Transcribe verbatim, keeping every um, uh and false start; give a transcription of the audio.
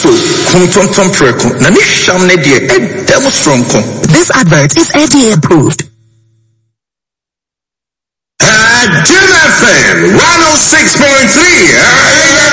so kuntonton preko na ni sham ne de e dem strong kon. This advert is F D A approved. Jim F M one oh six point three.